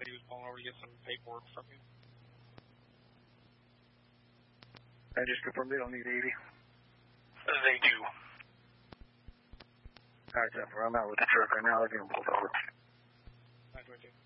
said he was pulling over to get some paperwork from you. I just confirmed they don't need 80. They do. Alright, Zephyr, I'm out with the truck right now. I'll get him pulled over. 922.